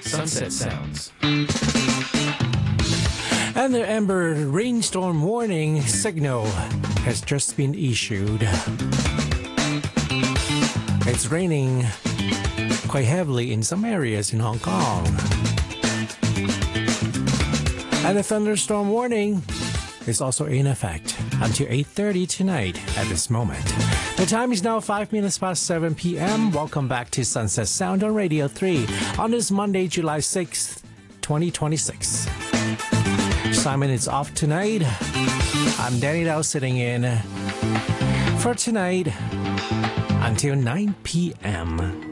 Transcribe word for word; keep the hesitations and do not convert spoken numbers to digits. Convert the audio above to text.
Sunset Sounds. And the Amber rainstorm warning signal has just been issued. It's raining quite heavily in some areas in Hong Kong. And the thunderstorm warning is also in effect until eight thirty tonight at this moment. The time is now five minutes past seven p.m. Welcome back to Sunset Sound on Radio three on this Monday, July sixth, twenty twenty-six. Simon is off tonight. I'm Danny Dow sitting in for tonight until nine p.m.